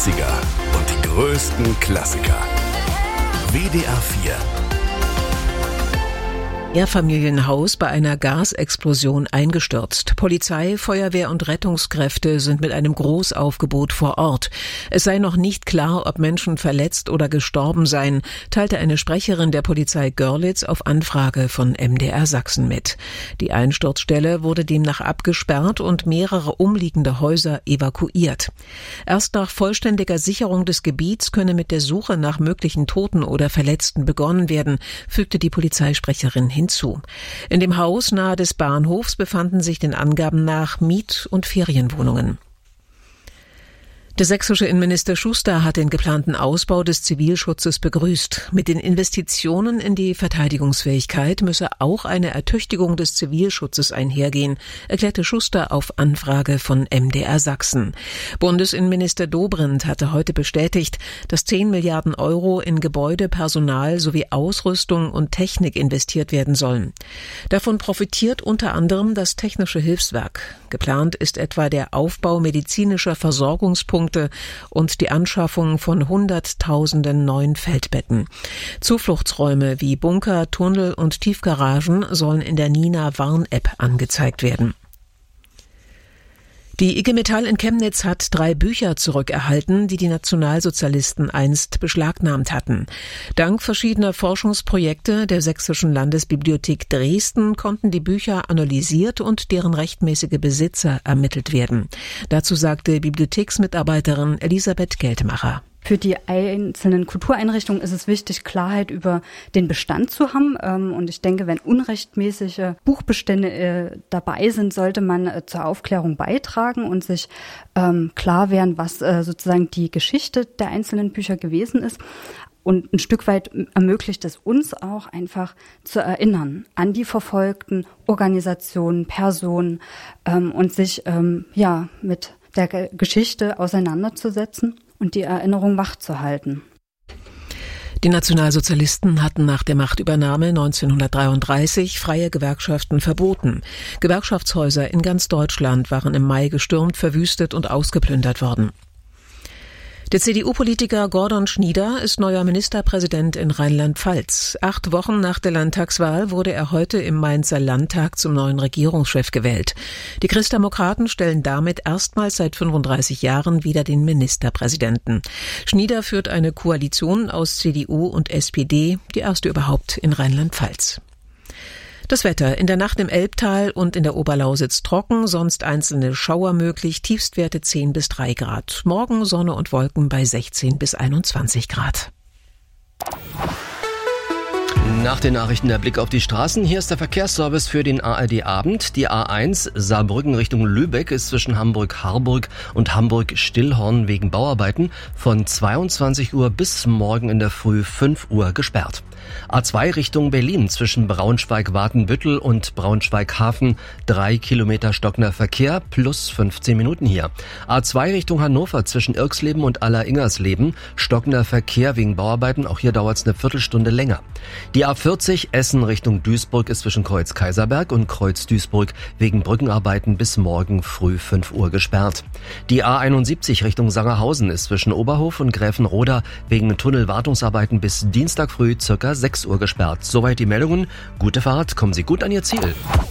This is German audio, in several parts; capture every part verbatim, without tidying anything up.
achtziger und die größten Klassiker. W D R vier. Mehrfamilienhaus bei einer Gasexplosion eingestürzt. Polizei, Feuerwehr und Rettungskräfte sind mit einem Großaufgebot vor Ort. Es sei noch nicht klar, ob Menschen verletzt oder gestorben seien, teilte eine Sprecherin der Polizei Görlitz auf Anfrage von M D R Sachsen mit. Die Einsturzstelle wurde demnach abgesperrt und mehrere umliegende Häuser evakuiert. Erst nach vollständiger Sicherung des Gebiets könne mit der Suche nach möglichen Toten oder Verletzten begonnen werden, fügte die Polizeisprecherin hinzu. In dem Haus nahe des Bahnhofs befanden sich den Angaben nach Miet- und Ferienwohnungen. Der sächsische Innenminister Schuster hat den geplanten Ausbau des Zivilschutzes begrüßt. Mit den Investitionen in die Verteidigungsfähigkeit müsse auch eine Ertüchtigung des Zivilschutzes einhergehen, erklärte Schuster auf Anfrage von M D R Sachsen. Bundesinnenminister Dobrindt hatte heute bestätigt, dass zehn Milliarden Euro in Gebäude, Personal sowie Ausrüstung und Technik investiert werden sollen. Davon profitiert unter anderem das Technische Hilfswerk. Geplant ist etwa der Aufbau medizinischer Versorgungspunkte und die Anschaffung von Hunderttausenden neuen Feldbetten. Zufluchtsräume wie Bunker, Tunnel und Tiefgaragen sollen in der Nina-Warn-App angezeigt werden. Die I G Metall in Chemnitz hat drei Bücher zurückerhalten, die die Nationalsozialisten einst beschlagnahmt hatten. Dank verschiedener Forschungsprojekte der Sächsischen Landesbibliothek Dresden konnten die Bücher analysiert und deren rechtmäßige Besitzer ermittelt werden. Dazu sagte Bibliotheksmitarbeiterin Elisabeth Geldmacher. Für die einzelnen Kultureinrichtungen ist es wichtig, Klarheit über den Bestand zu haben. Und ich denke, wenn unrechtmäßige Buchbestände dabei sind, sollte man zur Aufklärung beitragen und sich klar werden, was sozusagen die Geschichte der einzelnen Bücher gewesen ist. Und ein Stück weit ermöglicht es uns auch einfach zu erinnern an die verfolgten Organisationen, Personen und sich ja mit der Geschichte auseinanderzusetzen und die Erinnerung wachzuhalten. Die Nationalsozialisten hatten nach der Machtübernahme neunzehnhundertdreiunddreißig freie Gewerkschaften verboten. Gewerkschaftshäuser in ganz Deutschland waren im Mai gestürmt, verwüstet und ausgeplündert worden. Der C D U-Politiker Gordon Schnieder ist neuer Ministerpräsident in Rheinland-Pfalz. Acht Wochen nach der Landtagswahl wurde er heute im Mainzer Landtag zum neuen Regierungschef gewählt. Die Christdemokraten stellen damit erstmals seit fünfunddreißig Jahren wieder den Ministerpräsidenten. Schnieder führt eine Koalition aus C D U und S P D, die erste überhaupt in Rheinland-Pfalz. Das Wetter: in der Nacht im Elbtal und in der Oberlausitz trocken, sonst einzelne Schauer möglich, Tiefstwerte zehn bis drei Grad. Morgen Sonne und Wolken bei sechzehn bis einundzwanzig Grad. Nach den Nachrichten der Blick auf die Straßen. Hier ist der Verkehrsservice für den A R D-Abend. Die A eins Saarbrücken Richtung Lübeck ist zwischen Hamburg-Harburg und Hamburg-Stillhorn wegen Bauarbeiten von zweiundzwanzig Uhr bis morgen in der Früh fünf Uhr gesperrt. A zwei Richtung Berlin zwischen Braunschweig-Watenbüttel und Braunschweig-Hafen drei Kilometer stockender Verkehr plus fünfzehn Minuten hier. A zwei Richtung Hannover zwischen Irksleben und Aller-Ingersleben stockender Verkehr wegen Bauarbeiten. Auch hier dauert es eine Viertelstunde länger. Die A vierzig Essen Richtung Duisburg ist zwischen Kreuz Kaiserberg und Kreuz Duisburg wegen Brückenarbeiten bis morgen früh fünf Uhr gesperrt. Die A einundsiebzig Richtung Sangerhausen ist zwischen Oberhof und Gräfenroda wegen Tunnelwartungsarbeiten bis Dienstag früh circa sechs Uhr gesperrt. Soweit die Meldungen. Gute Fahrt, kommen Sie gut an Ihr Ziel.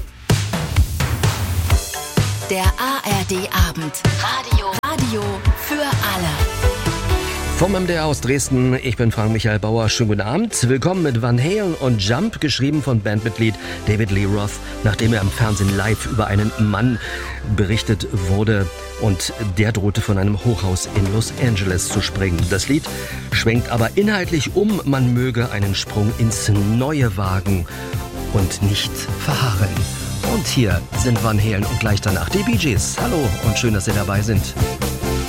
Der A R D-Abend. Radio. Radio für alle. Vom M D R aus Dresden, ich bin Frank-Michael Bauer. Schönen guten Abend. Willkommen mit Van Halen und Jump, geschrieben von Bandmitglied David Lee Roth, nachdem er im Fernsehen live über einen Mann berichtet wurde und der drohte von einem Hochhaus in Los Angeles zu springen. Das Lied schwenkt aber inhaltlich um, man möge einen Sprung ins Neue wagen und nicht verharren. Und hier sind Van Halen und gleich danach die Bee Gees. Hallo und schön, dass Sie dabei sind.